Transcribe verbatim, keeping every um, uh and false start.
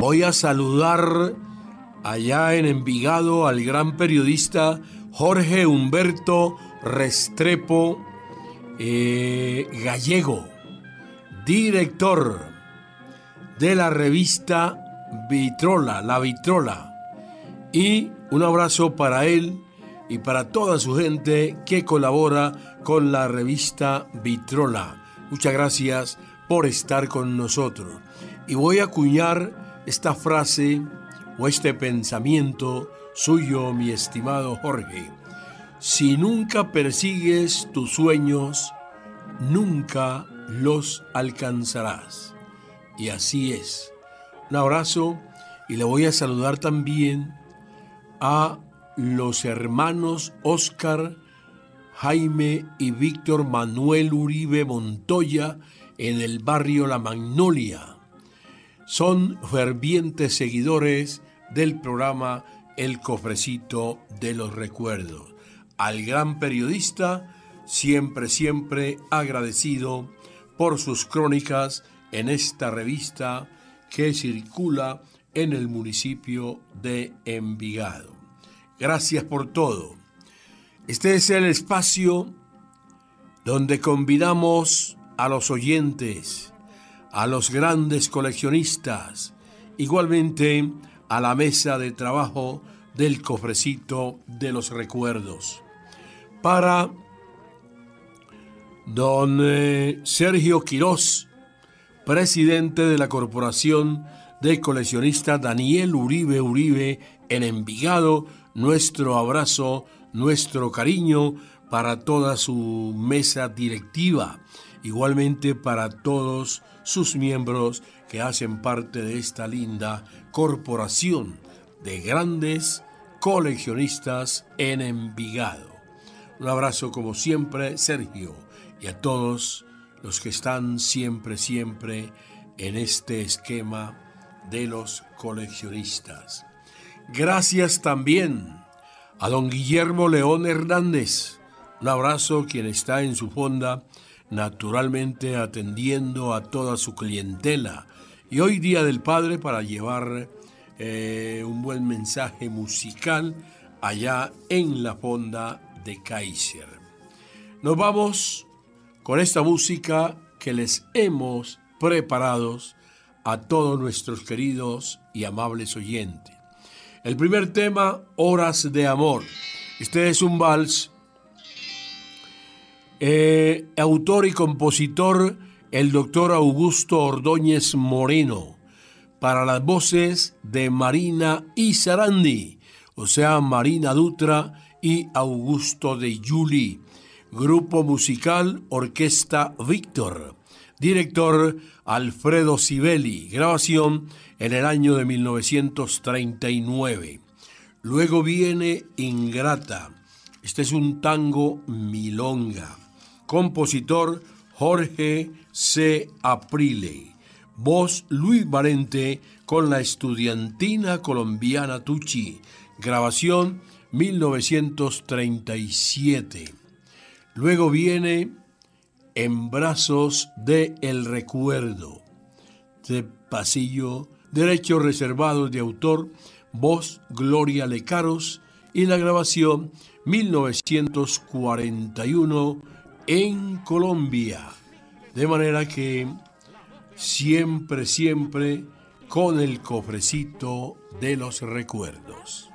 Voy a saludar allá en Envigado al gran periodista Jorge Humberto Restrepo eh, Gallego, director de la revista Vitrola, La Vitrola. Y un abrazo para él y para toda su gente que colabora con la revista Vitrola. Muchas gracias por estar con nosotros. Y voy a acuñar esta frase o este pensamiento suyo, mi estimado Jorge. Si nunca persigues tus sueños, nunca los alcanzarás. Y así es. Un abrazo y le voy a saludar también a los hermanos Óscar, Jaime y Víctor Manuel Uribe Montoya en el barrio La Magnolia. Son fervientes seguidores del programa El Cofrecito de los Recuerdos. Al gran periodista, siempre, siempre agradecido por sus crónicas en esta revista que circula en el municipio de Envigado. Gracias por todo. Este es el espacio donde convidamos a los oyentes, a los grandes coleccionistas, igualmente a la mesa de trabajo del Cofrecito de los Recuerdos. Para don eh, Sergio Quirós, presidente de la Corporación de Coleccionistas Daniel Uribe Uribe en Envigado, nuestro abrazo, nuestro cariño para toda su mesa directiva, igualmente para todos sus miembros que hacen parte de esta linda corporación de grandes coleccionistas en Envigado. Un abrazo como siempre, Sergio, y a todos los que están siempre, siempre en este esquema de los coleccionistas. Gracias también a don Guillermo León Hernández. Un abrazo, quien está en su fonda, naturalmente atendiendo a toda su clientela. Y hoy Día del Padre para llevar eh, un buen mensaje musical allá en la fonda de Kaiser. Nos vamos con esta música que les hemos preparado a todos nuestros queridos y amables oyentes. El primer tema, Horas de Amor. Este es un vals. Eh, autor y compositor, el doctor Augusto Ordóñez Moreno. Para las voces de Marina Izarandi, o sea, Marina Dutra y Augusto de Juli. Grupo musical, Orquesta Víctor. Director, Alfredo Sibeli. Grabación en el año de mil novecientos treinta y nueve. Luego viene Ingrata. Este es un tango milonga. Compositor, Jorge C. Aprile. Voz, Luis Valente con la estudiantina colombiana Tucci. Grabación, mil novecientos treinta y siete. Luego viene En brazos de el recuerdo, de pasillo, derechos reservados de autor, voz Gloria Lecaros y la grabación mil novecientos cuarenta y uno en Colombia. De manera que siempre, siempre con el cofrecito de los recuerdos.